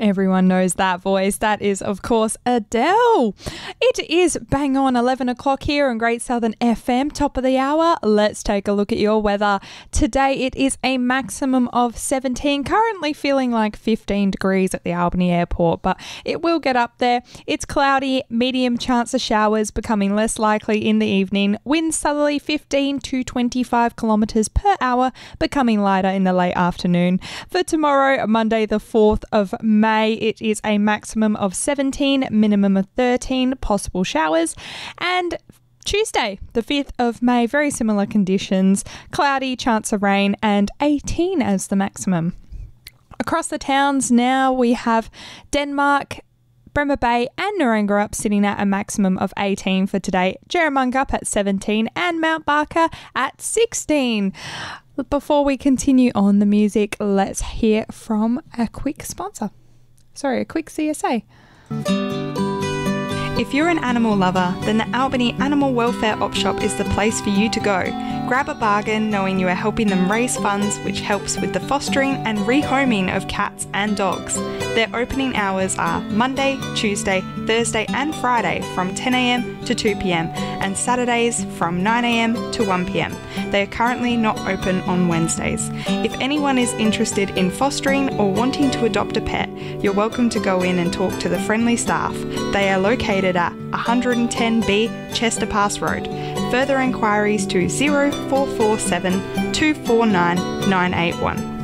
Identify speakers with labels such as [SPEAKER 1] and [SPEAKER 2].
[SPEAKER 1] Everyone knows that voice. That is, of course, Adele. It is bang on 11 o'clock here on Great Southern FM, top of the hour. Let's take a look at your weather. Today it is a maximum of 17, currently feeling like 15 degrees at the Albany Airport, but it will get up there. It's cloudy, medium chance of showers, becoming less likely in the evening. Winds southerly 15 to 25 kilometres per hour, becoming lighter in the late afternoon. For tomorrow, Monday the 4th of May, it is a maximum of 17, minimum of 13, possible showers. And Tuesday, the 5th of May, very similar conditions, cloudy, chance of rain, and 18 as the maximum. Across the towns now, we have Denmark, Bremer Bay and Naranggarup sitting at a maximum of 18 for today, Jerramungup at 17 and Mount Barker at 16. Before we continue on the music, let's hear from a quick sponsor. Sorry, a quick CSA. If you're an animal lover, then the Albany Animal Welfare Op Shop is the place for you to go. Grab a bargain knowing you are helping them raise funds, which helps with the fostering and rehoming of cats and dogs. Their opening hours are Monday, Tuesday, Thursday and Friday from 10 a.m. to 2 p.m. and Saturdays from 9 a.m. to 1 p.m. They are currently not open on Wednesdays. If anyone is interested in fostering or wanting to adopt a pet, you're welcome to go in and talk to the friendly staff. They are located at 110B Chester Pass Road. Further inquiries to 0447 249 981.